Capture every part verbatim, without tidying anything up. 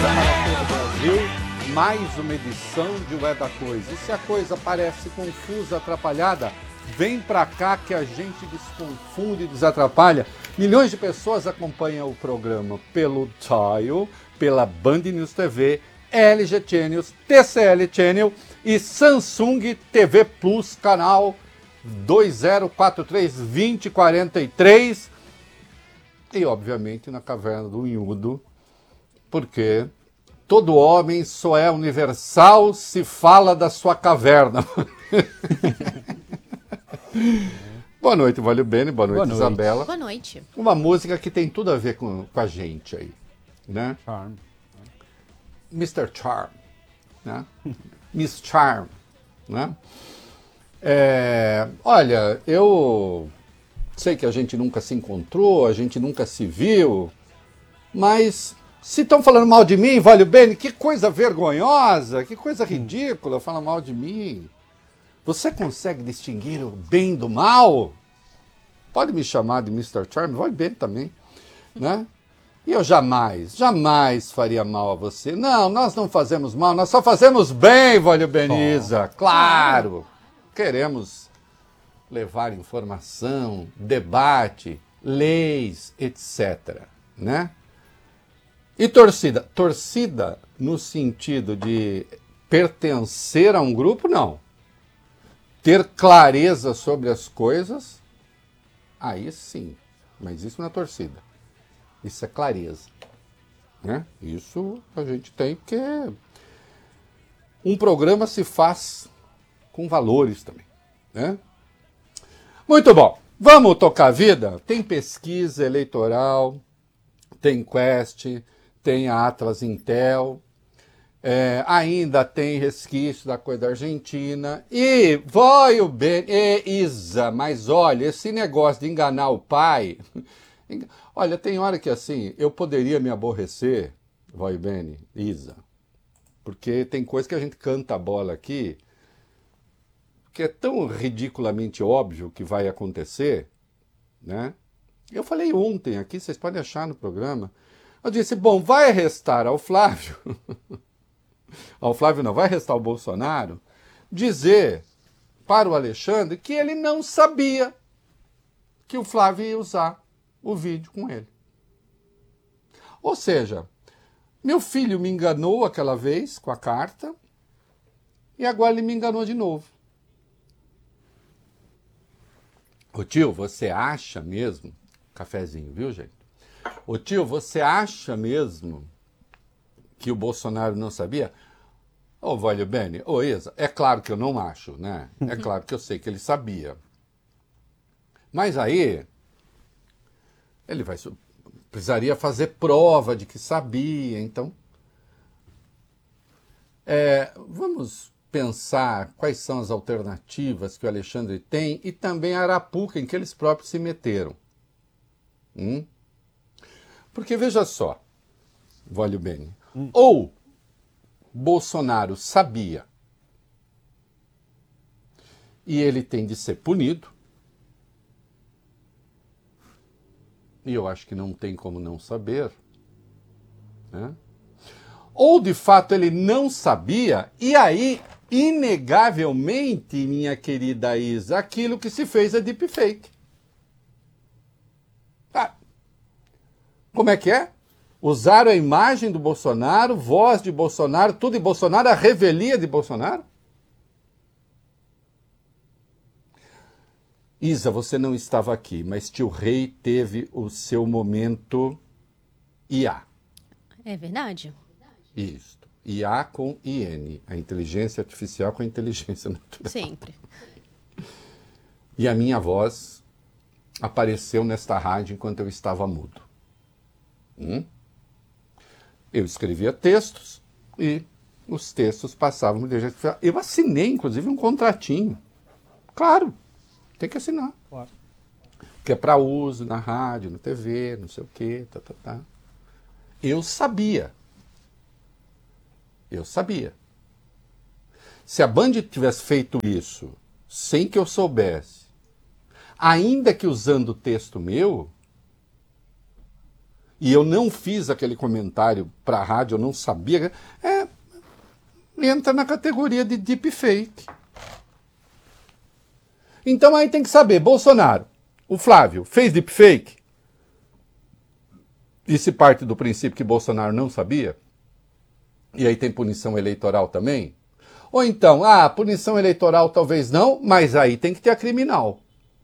Brasil, mais uma edição de O É da Coisa. E se a coisa parece confusa, atrapalhada, vem pra cá que a gente desconfunde e desatrapalha. Milhões de pessoas acompanham o programa pelo Tile, pela Band News T V, L G Channels, T C L Channel e Samsung T V Plus, canal dois zero quatro três dois zero quatro três. E, obviamente, na Caverna do Unhudo, porque todo homem só é universal se fala da sua caverna. Boa noite, Valeu Bene. Boa noite, Boa noite, Isabela. Boa noite. Uma música que tem tudo a ver com, com a gente aí, né? Charm. mister Charm, né? Miss Charm, né? É, olha, eu sei que a gente nunca se encontrou, a gente nunca se viu, mas se estão falando mal de mim, Valeu Bene, que coisa vergonhosa, que coisa ridícula, fala mal de mim. Você consegue distinguir o bem do mal? Pode me chamar de mister Charm, Valeu Bene também, né? E eu jamais, jamais faria mal a você. Não, nós não fazemos mal, nós só fazemos bem, Valeu Beniza. Oh. Claro, queremos levar informação, debate, leis, etcétera, né? E torcida? Torcida no sentido de pertencer a um grupo, não. Ter clareza sobre as coisas, aí sim. Mas isso não é torcida. Isso é clareza, né? Isso a gente tem porque um programa se faz com valores também, né? Muito bom. Vamos tocar a vida? Tem pesquisa eleitoral, tem Quest, tem a Atlas Intel, é, ainda tem resquício da coisa da Argentina. E vai o bem, e Isa, mas olha, esse negócio de enganar o pai. Olha, tem hora que assim, eu poderia me aborrecer, vai bem, Isa, porque tem coisa que a gente canta a bola aqui, que é tão ridiculamente óbvio que vai acontecer, né? Eu falei ontem aqui, vocês podem achar no programa, eu disse, bom, vai restar ao Flávio, ao Flávio não, vai restar ao Bolsonaro, dizer para o Alexandre que ele não sabia que o Flávio ia usar o vídeo com ele. Ou seja, meu filho me enganou aquela vez com a carta e agora ele me enganou de novo. Ô tio, você acha mesmo... Cafezinho, viu, gente? Ô tio, você acha mesmo que o Bolsonaro não sabia? Ô, Valeu Bene, ô Isa, é claro que eu não acho, né? É claro que eu sei que ele sabia. Mas aí, ele vai... precisaria fazer prova de que sabia, então... É, vamos... pensar quais são as alternativas que o Alexandre tem e também a arapuca em que eles próprios se meteram. Hum? Porque veja só, Valeu Bene, hum. ou Bolsonaro sabia e ele tem de ser punido, e eu acho que não tem como não saber, né? Ou de fato ele não sabia e aí... inegavelmente, minha querida Isa, aquilo que se fez é deepfake. Ah, como é que é? Usaram a imagem do Bolsonaro, voz de Bolsonaro, tudo de Bolsonaro, a revelia de Bolsonaro? Isa, você não estava aqui, mas tio Rei teve o seu momento I A. É verdade? Isso. I A com I N, a inteligência artificial com a inteligência natural. Sempre. E a minha voz apareceu nesta rádio enquanto eu estava mudo. Hum? Eu escrevia textos e os textos passavam por inteligência artificial. Eu assinei, inclusive, um contratinho. Claro, tem que assinar. Claro. Que é para uso na rádio, na T V, não sei o quê, tá, tá, tá. Eu sabia. Eu sabia. Se a Band tivesse feito isso sem que eu soubesse, ainda que usando o texto meu, e eu não fiz aquele comentário para a rádio, eu não sabia, é, entra na categoria de deepfake. Então aí tem que saber, Bolsonaro, o Flávio, fez deepfake? E se parte do princípio que Bolsonaro não sabia? E aí tem punição eleitoral também? Ou então, ah, punição eleitoral talvez não, mas aí tem que ter a criminal.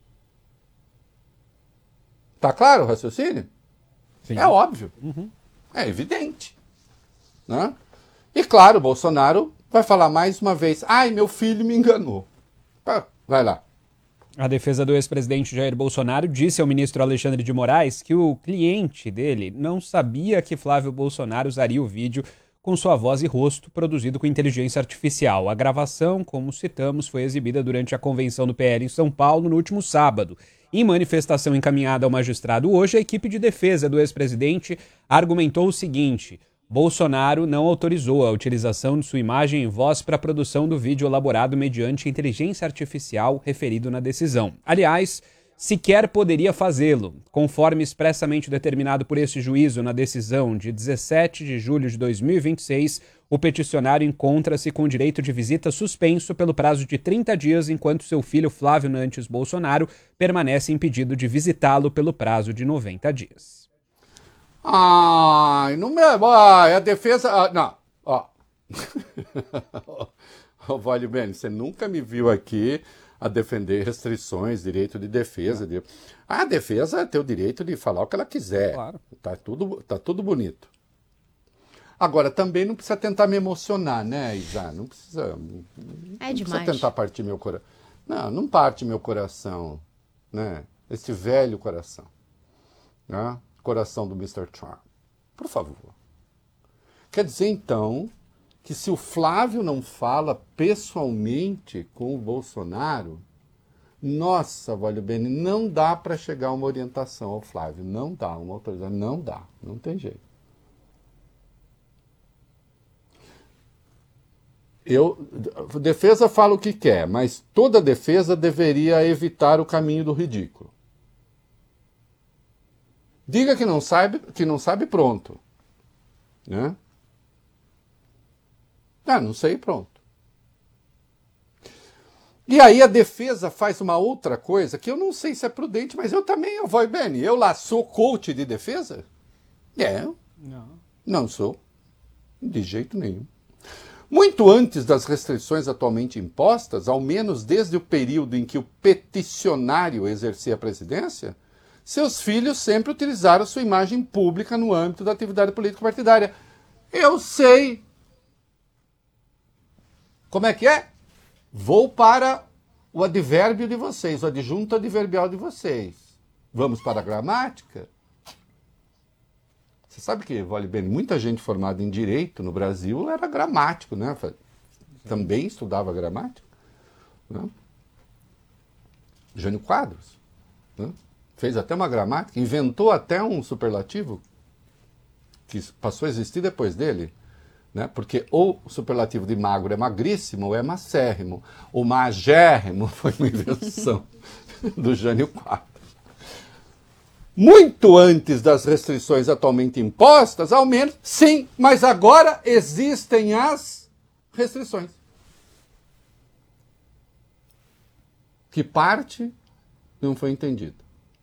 Tá claro o raciocínio? Sim. É óbvio. Uhum. É evidente. Né? E claro, Bolsonaro vai falar mais uma vez, ai, meu filho me enganou. Ah, vai lá. A defesa do ex-presidente Jair Bolsonaro disse ao ministro Alexandre de Moraes que o cliente dele não sabia que Flávio Bolsonaro usaria o vídeo com sua voz e rosto produzido com inteligência artificial. A gravação, como citamos, foi exibida durante a convenção do P L em São Paulo no último sábado. Em manifestação encaminhada ao magistrado hoje, a equipe de defesa do ex-presidente argumentou o seguinte: Bolsonaro não autorizou a utilização de sua imagem e voz para a produção do vídeo elaborado mediante inteligência artificial referido na decisão. Aliás, sequer poderia fazê-lo, conforme expressamente determinado por este juízo na decisão de dezessete de julho de dois mil e vinte e seis, o peticionário encontra-se com direito de visita suspenso pelo prazo de trinta dias, enquanto seu filho Flávio Nantes Bolsonaro permanece impedido de visitá-lo pelo prazo de noventa dias. Ai, não me. Ai, a defesa. Ah, não, ó. Ô, Vale Bene, você nunca me viu aqui a defender restrições, direito de defesa. De... A defesa tem o direito de falar o que ela quiser. Claro. Tá tudo, tá tudo bonito. Agora, também não precisa tentar me emocionar, né, Isa? Não precisa. Não é demais. Precisa tentar partir meu coração. Não, não parte meu coração, né? Esse velho coração. Né? Coração do mister Charm. Por favor. Quer dizer, então, que se o Flávio não fala pessoalmente com o Bolsonaro, nossa, Vale Bene, não dá para chegar a uma orientação ao Flávio. Não dá, uma autorização. Não dá. Não tem jeito. Eu, a defesa fala o que quer, mas toda defesa deveria evitar o caminho do ridículo. Diga que não sabe, que não sabe, pronto. Né? Ah, não sei, pronto. E aí a defesa faz uma outra coisa que eu não sei se é prudente, mas eu também, eu vou bem. Eu lá sou coach de defesa? É. Não. Não sou. De jeito nenhum. Muito antes das restrições atualmente impostas, ao menos desde o período em que o peticionário exercia a presidência, seus filhos sempre utilizaram sua imagem pública no âmbito da atividade político-partidária. Eu sei. Como é que é? Vou para o advérbio de vocês, o adjunto adverbial de vocês. Vamos para a gramática? Você sabe que, Vale Bene, muita gente formada em Direito no Brasil era gramático, né? Também estudava gramática. Né? Jânio Quadros. Né? Fez até uma gramática, inventou até um superlativo que passou a existir depois dele, né? Porque ou o superlativo de magro é magríssimo ou é macérrimo. O magérrimo foi uma invenção do Jânio Quadros. Muito antes das restrições atualmente impostas, ao menos, sim, mas agora existem as restrições. Que parte não foi entendida.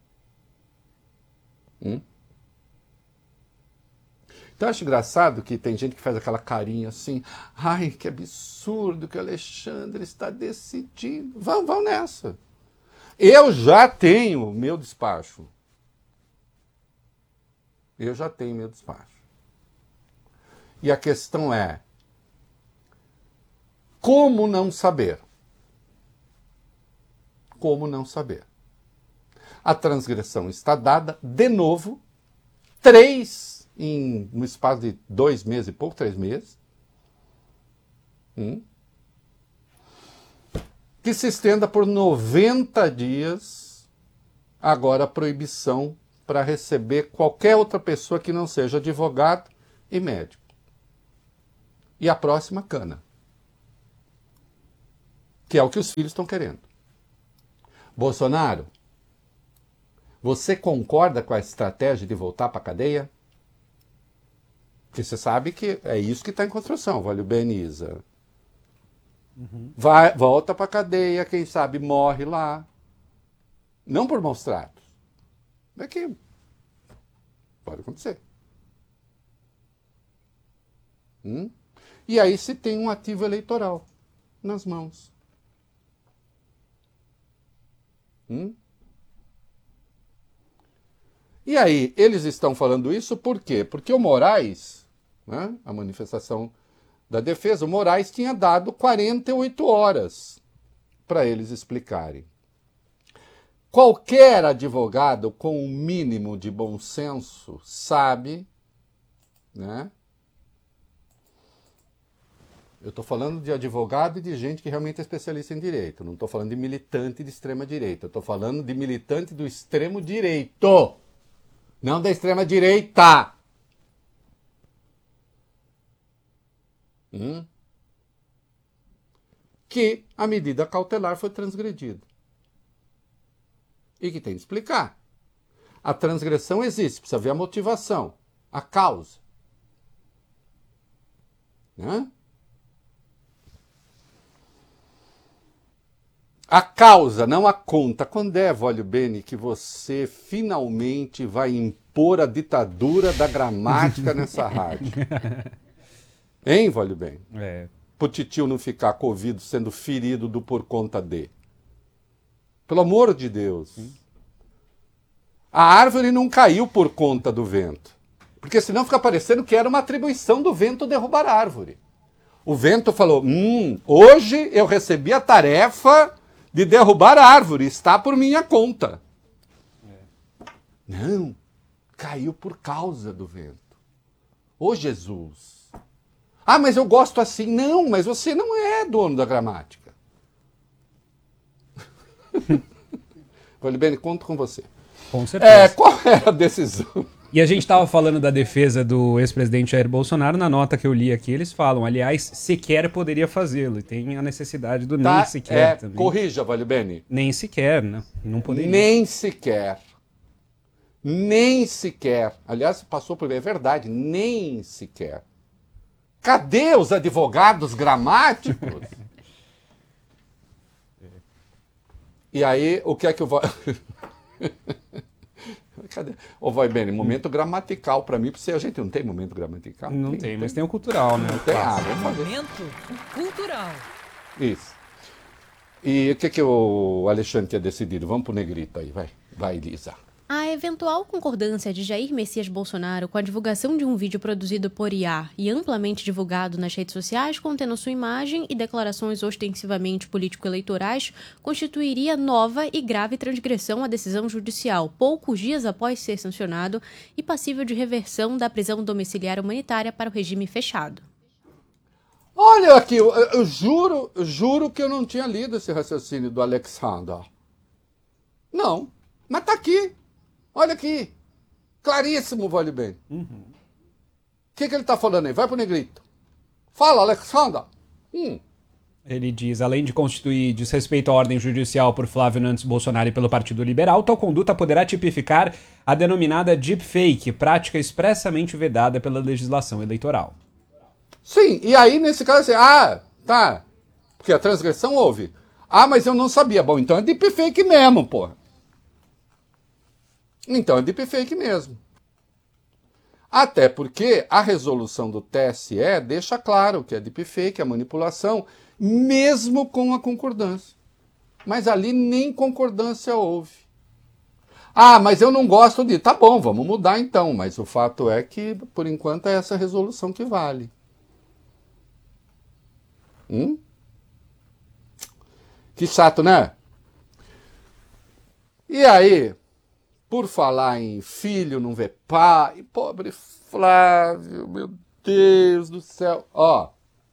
Hum? Então eu acho engraçado que tem gente que faz aquela carinha assim, ai, que absurdo que o Alexandre está decidindo. Vão, vão nessa. Eu já tenho meu despacho. Eu já tenho meu despacho. E a questão é, como não saber? Como não saber? A transgressão está dada, de novo, três, em, no espaço de dois meses e pouco, três meses, hum, que se estenda por noventa dias, agora a proibição para receber qualquer outra pessoa que não seja advogado e médico. E a próxima, cana. Que é o que os filhos estão querendo. Bolsonaro, você concorda com a estratégia de voltar para a cadeia? Porque você sabe que é isso que está em construção, Vale bem, Isa. Uhum. Vai, volta para a cadeia, quem sabe morre lá. Não por maus tratos. É que pode acontecer. Hum? E aí se tem um ativo eleitoral nas mãos. Hum? E aí, eles estão falando isso por quê? Porque o Moraes, né, a manifestação da defesa, o Moraes tinha dado quarenta e oito horas para eles explicarem. Qualquer advogado com um mínimo de bom senso sabe, né? Eu estou falando de advogado e de gente que realmente é especialista em direito. Não estou falando de militante de extrema direita. Eu estou falando de militante do extremo direito. Não da extrema direita. Hum? Que a medida cautelar foi transgredida. E que tem que explicar. A transgressão existe, precisa ver a motivação, a causa. Né? A causa, não a conta. Quando é, Vólio Bene, que você finalmente vai impor a ditadura da gramática nessa rádio? Hein, Vólio Bene? É. Pro titio não ficar covido sendo ferido do por conta de. Pelo amor de Deus. Sim. A árvore não caiu por conta do vento. Porque senão fica parecendo que era uma atribuição do vento derrubar a árvore. O vento falou, hum, hoje eu recebi a tarefa de derrubar a árvore, está por minha conta. É. Não, caiu por causa do vento. Ô Jesus. Ah, mas eu gosto assim. Não, mas você não é dono da gramática. Vale bem, conto com você. Com certeza. É, qual é a decisão? E a gente estava falando da defesa do ex-presidente Jair Bolsonaro, na nota que eu li aqui, eles falam, aliás, sequer poderia fazê-lo, e tem a necessidade do Tá, nem sequer é, também. Corrija, Vale Bene. Nem sequer, né? Não poderia. Nem sequer. Nem sequer. Aliás, passou por... É verdade, nem sequer. Cadê os advogados gramáticos? E aí, o que é que eu vou... Cadê? Ô, vai bem, momento hum. gramatical para mim, porque a gente não tem momento gramatical. Não tem, tem, tem, mas tem o cultural, né? Não tem, ah, vamos fazer. Momento cultural. Isso. E o que, que o Alexandre tinha decidido? Vamos pro negrito aí, vai. Vai, Lisa. A eventual concordância de Jair Messias Bolsonaro com a divulgação de um vídeo produzido por I A e amplamente divulgado nas redes sociais, contendo sua imagem e declarações ostensivamente político-eleitorais, constituiria nova e grave transgressão à decisão judicial, poucos dias após ser sancionado e passível de reversão da prisão domiciliar humanitária para o regime fechado. Olha aqui, eu, eu juro, eu juro que eu não tinha lido esse raciocínio do Alexander. Não, mas tá aqui. Olha aqui, claríssimo, Vale bem. O uhum. que, que ele está falando aí? Vai pro negrito. Fala, Alexander. Hum. Ele diz, além de constituir desrespeito à ordem judicial por Flávio Nantes Bolsonaro e pelo Partido Liberal, tal conduta poderá tipificar a denominada deepfake, prática expressamente vedada pela legislação eleitoral. Sim, e aí nesse caso assim, ah, tá, porque a transgressão houve. Ah, mas eu não sabia. Bom, então é deepfake mesmo, porra. Então é deepfake mesmo. Até porque a resolução do T S E deixa claro que é deepfake, é manipulação, mesmo com a concordância. Mas ali nem concordância houve. Ah, mas eu não gosto de... Tá bom, vamos mudar então. Mas o fato é que, por enquanto, é essa resolução que vale. Hum? Que chato, né? E aí... Por falar em filho não vê pai, pobre Flávio, meu Deus do céu. Ó,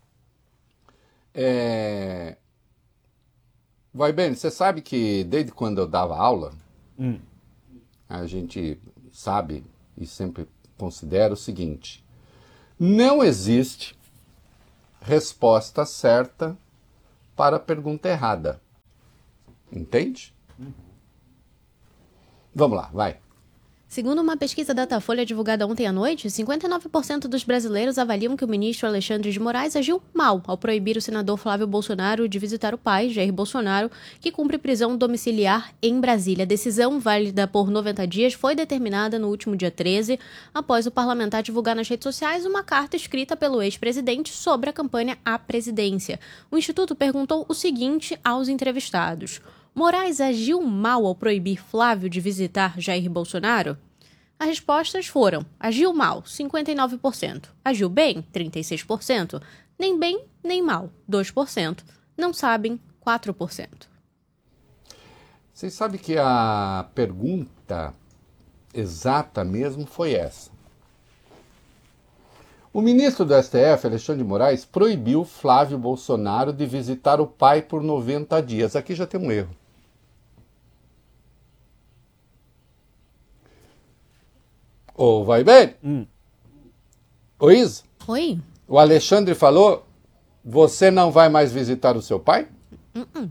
é... Vai bem, você sabe que desde quando eu dava aula, hum. a gente sabe e sempre considera o seguinte, não existe resposta certa para a pergunta errada. Entende? Hum. Vamos lá, vai. Segundo uma pesquisa Datafolha divulgada ontem à noite, cinquenta e nove por cento dos brasileiros avaliam que o ministro Alexandre de Moraes agiu mal ao proibir o senador Flávio Bolsonaro de visitar o pai, Jair Bolsonaro, que cumpre prisão domiciliar em Brasília. A decisão, válida por noventa dias, foi determinada no último dia treze, após o parlamentar divulgar nas redes sociais uma carta escrita pelo ex-presidente sobre a campanha à presidência. O Instituto perguntou o seguinte aos entrevistados: Moraes agiu mal ao proibir Flávio de visitar Jair Bolsonaro? As respostas foram: agiu mal, cinquenta e nove por cento. Agiu bem, trinta e seis por cento. Nem bem, nem mal, dois por cento. Não sabem, quatro por cento. Vocês sabem que a pergunta exata mesmo foi essa. O ministro do S T F, Alexandre de Moraes, proibiu Flávio Bolsonaro de visitar o pai por noventa dias. Aqui já tem um erro. Ô, vai bem? Hum. Ô, Isa? Oi? O Alexandre falou, você não vai mais visitar o seu pai? Uh-uh.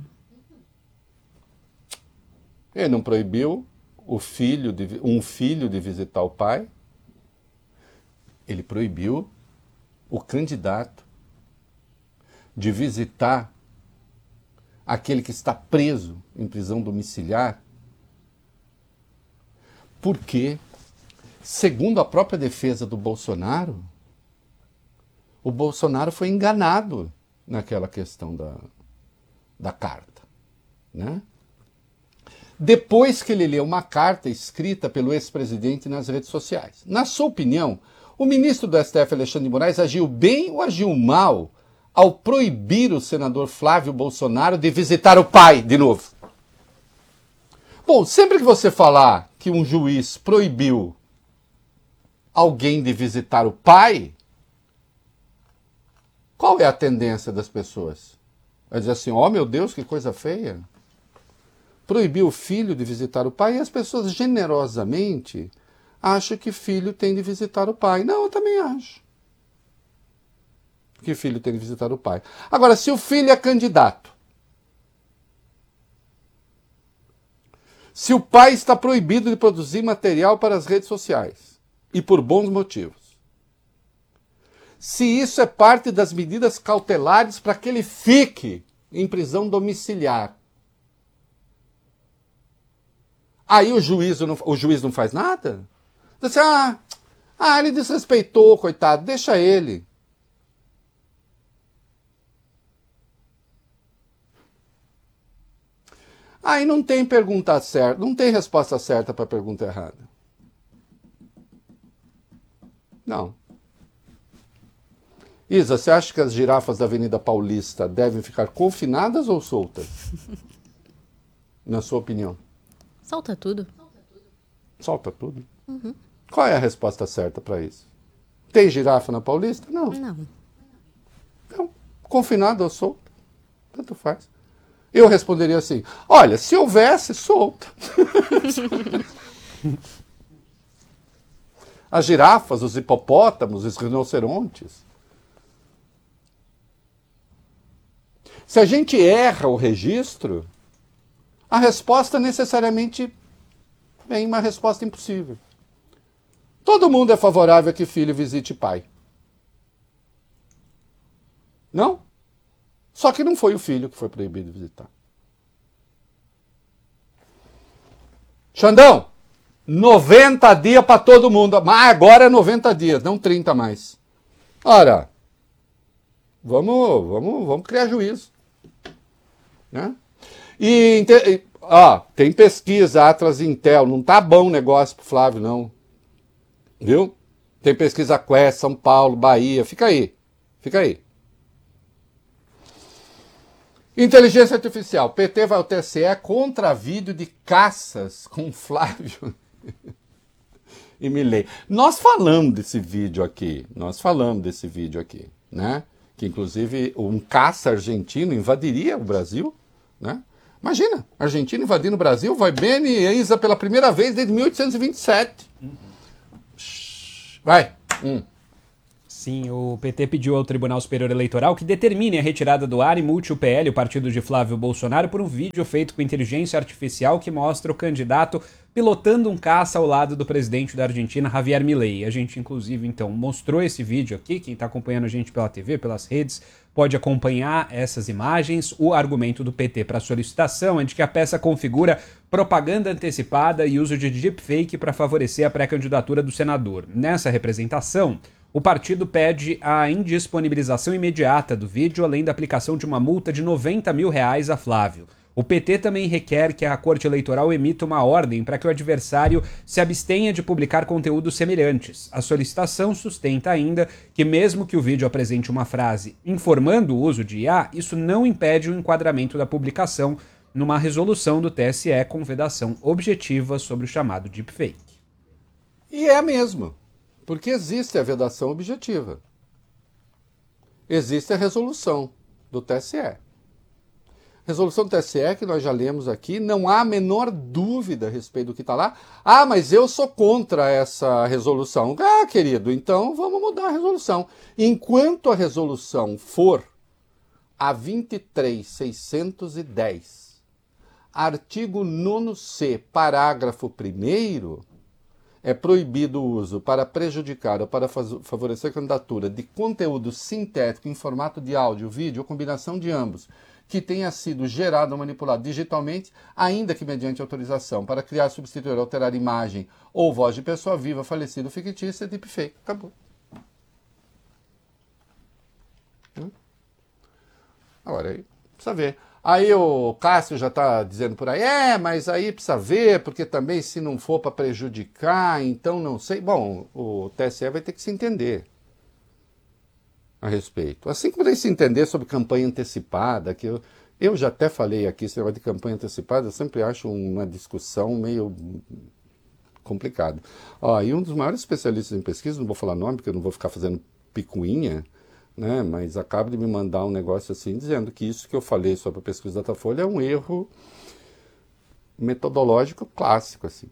Ele não proibiu o filho de, um filho de visitar o pai. Ele proibiu o candidato de visitar aquele que está preso em prisão domiciliar. Porque, segundo a própria defesa do Bolsonaro, o Bolsonaro foi enganado naquela questão da, da carta, né? Depois que ele leu uma carta escrita pelo ex-presidente nas redes sociais. Na sua opinião, o ministro do S T F, Alexandre de Moraes, agiu bem ou agiu mal ao proibir o senador Flávio Bolsonaro de visitar o pai de novo? Bom, sempre que você falar que um juiz proibiu alguém de visitar o pai, qual é a tendência das pessoas? Vai dizer assim, ó, oh, meu Deus, que coisa feia. Proibiu o filho de visitar o pai e as pessoas generosamente acham que filho tem de visitar o pai. Não, eu também acho que filho tem de visitar o pai. Agora, se o filho é candidato, se o pai está proibido de produzir material para as redes sociais, e por bons motivos, se isso é parte das medidas cautelares para que ele fique em prisão domiciliar, aí o juiz não, o juiz não faz nada? Diz assim, ah, ah, ele desrespeitou, coitado, deixa ele. Aí não tem pergunta certa, não tem resposta certa para a pergunta errada. Não. Isa, você acha que as girafas da Avenida Paulista devem ficar confinadas ou soltas? Na sua opinião? Solta tudo. Solta tudo? Uhum. Qual é a resposta certa para isso? Tem girafa na Paulista? Não. Não. Então, confinada ou solta? Tanto faz. Eu responderia assim, olha, se houvesse, solta. As girafas, os hipopótamos, os rinocerontes. Se a gente erra o registro, a resposta necessariamente vem uma resposta impossível. Todo mundo é favorável a que filho visite pai. Não? Só que não foi o filho que foi proibido de visitar. Xandão, noventa dias para todo mundo. Mas agora é noventa dias, não trinta mais. Ora, vamos, vamos, vamos criar juízo. Né? E, ó, tem pesquisa, Atlas e Intel. Não tá bom o negócio pro Flávio, não. Viu? Tem pesquisa Quest, São Paulo, Bahia. Fica aí. Fica aí. Inteligência artificial. P T vai ao T S E contra vídeo de caças com Flávio e Milei. Nós falamos desse vídeo aqui. Nós falamos desse vídeo aqui, né? Que inclusive um caça argentino invadiria o Brasil, né? Imagina, Argentina invadindo o Brasil, vai bem e Isa pela primeira vez desde mil oitocentos e vinte e sete. Uhum. Vai. Hum. Sim, o P T pediu ao Tribunal Superior Eleitoral que determine a retirada do ar e multe o P L, o partido de Flávio Bolsonaro, por um vídeo feito com inteligência artificial que mostra o candidato pilotando um caça ao lado do presidente da Argentina, Javier Milei. A gente, inclusive, então, mostrou esse vídeo aqui. Quem está acompanhando a gente pela T V, pelas redes, pode acompanhar essas imagens. O argumento do P T para a solicitação é de que a peça configura propaganda antecipada e uso de deepfake para favorecer a pré-candidatura do senador. Nessa representação, o partido pede a indisponibilização imediata do vídeo, além da aplicação de uma multa de noventa mil reais a Flávio. O P T também requer que a Corte Eleitoral emita uma ordem para que o adversário se abstenha de publicar conteúdos semelhantes. A solicitação sustenta ainda que, mesmo que o vídeo apresente uma frase informando o uso de I A, isso não impede o enquadramento da publicação numa resolução do T S E com vedação objetiva sobre o chamado deepfake. E é mesmo, porque existe a vedação objetiva. Existe a resolução do T S E. Resolução do T S E que nós já lemos aqui, não há a menor dúvida a respeito do que está lá. Ah, mas eu sou contra essa resolução. Ah, querido, então vamos mudar a resolução. Enquanto a resolução for a vinte e três mil seiscentos e dez, artigo nono C, parágrafo primeiro, é proibido o uso para prejudicar ou para favorecer a candidatura de conteúdo sintético em formato de áudio, vídeo ou combinação de ambos, que tenha sido gerado ou manipulado digitalmente, ainda que mediante autorização, para criar, substituir, alterar imagem ou voz de pessoa viva, falecida ou fictícia, deepfake. Acabou. Hum? Agora, aí precisa ver. Aí o Cássio já está dizendo por aí, é, mas aí precisa ver, porque também se não for para prejudicar, então não sei. Bom, o T S E vai ter que se entender a respeito. Assim como tem que se entender sobre campanha antecipada, que eu, eu já até falei aqui, esse negócio de campanha antecipada, eu sempre acho uma discussão meio complicada. Ó, e um dos maiores especialistas em pesquisa, não vou falar nome, porque eu não vou ficar fazendo picuinha, né, mas acaba de me mandar um negócio assim, dizendo que isso que eu falei sobre a pesquisa Datafolha é um erro metodológico clássico, assim.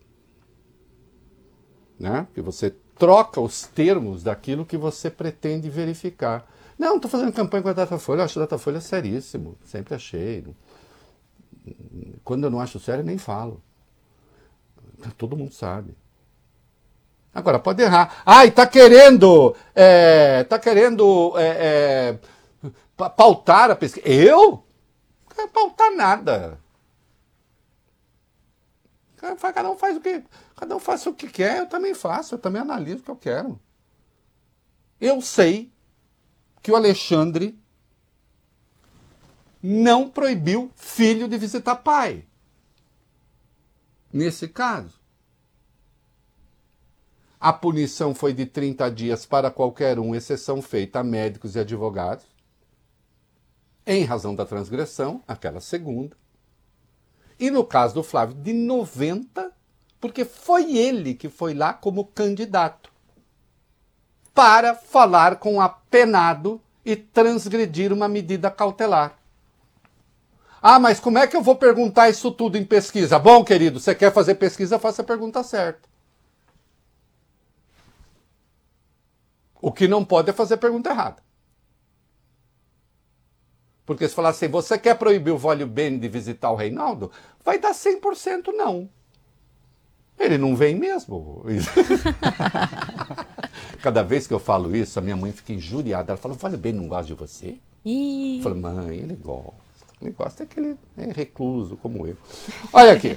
Né? Que você troca os termos daquilo que você pretende verificar. Não, estou fazendo campanha com a Datafolha, eu acho a Datafolha seríssimo, sempre achei. Quando eu não acho sério, eu nem falo. Todo mundo sabe. Agora, pode errar. Ai, tá querendo, é, tá querendo é, é, pautar a pesquisa. Eu? Não quero pautar nada. Cada um faz o que, cada um faz o que quer, eu também faço, eu também analiso o que eu quero. Eu sei que o Alexandre não proibiu filho de visitar pai. Nesse caso. A punição foi de trinta dias para qualquer um, exceção feita a médicos e advogados, em razão da transgressão, aquela segunda. E no caso do Flávio, de noventa, porque foi ele que foi lá como candidato para falar com apenado e transgredir uma medida cautelar. Ah, mas como é que eu vou perguntar isso tudo em pesquisa? Bom, querido, você quer fazer pesquisa, faça a pergunta certa. O que não pode é fazer a pergunta errada. Porque se falar assim, você quer proibir o Vólio Bene de visitar o Reinaldo? Vai dar cem por cento não. Ele não vem mesmo. Cada vez que eu falo isso, a minha mãe fica injuriada. Ela fala, o Vólio Bene não gosta de você? Ih. Eu falo, mãe, ele gosta. Ele gosta é que ele é recluso, como eu. Olha aqui.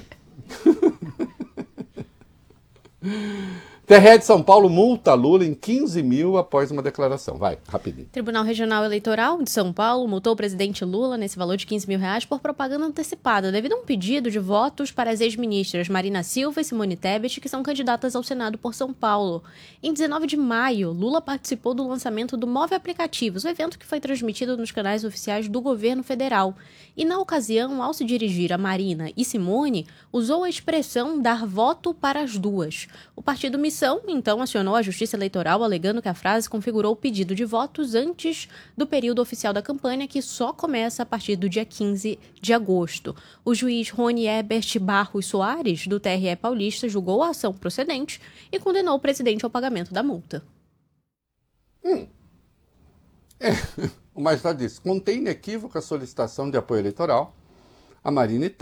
T R E de São Paulo multa Lula em quinze mil após uma declaração. Vai, rapidinho. Tribunal Regional Eleitoral de São Paulo multou o presidente Lula nesse valor de quinze mil reais por propaganda antecipada, devido a um pedido de votos para as ex-ministras Marina Silva e Simone Tebet, que são candidatas ao Senado por São Paulo. Em dezenove de maio, Lula participou do lançamento do Move Aplicativos, o evento que foi transmitido nos canais oficiais do governo federal. E na ocasião, ao se dirigir a Marina e Simone, usou a expressão dar voto para as duas. O partido Missão, então, acionou a Justiça Eleitoral alegando que a frase configurou o pedido de votos antes do período oficial da campanha, que só começa a partir do dia quinze de agosto. O juiz Rony Herbert Barros Soares, do T R E paulista, julgou a ação procedente e condenou o presidente ao pagamento da multa. Hum. É, o magistrado disse, contém inequívoca solicitação de apoio eleitoral a Marina e